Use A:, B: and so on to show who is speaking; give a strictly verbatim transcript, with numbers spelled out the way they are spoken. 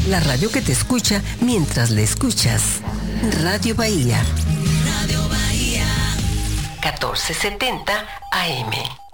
A: La radio que te escucha mientras le escuchas. Radio Bahía. Radio Bahía. catorce setenta A M.